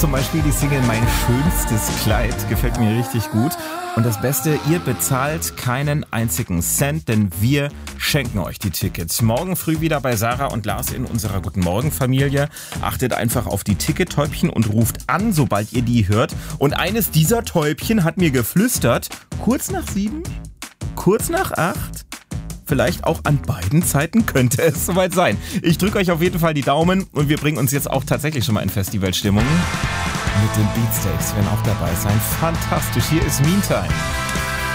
Zum Beispiel die Single Mein schönstes Kleid gefällt mir richtig gut. Und das Beste, ihr bezahlt keinen einzigen Cent, denn wir schenken euch die Tickets. Morgen früh wieder bei Sarah und Lars in unserer Guten Morgen Familie. Achtet einfach auf die Tickettäubchen und ruft an, sobald ihr die hört. Und eines dieser Täubchen hat mir geflüstert, kurz nach 7, kurz nach 8... Vielleicht auch an beiden Zeiten könnte es soweit sein. Ich drücke euch auf jeden Fall die Daumen und wir bringen uns jetzt auch tatsächlich schon mal in Festivalstimmung. Mit den Beatsteaks werden auch dabei sein. Fantastisch, hier ist Meantime.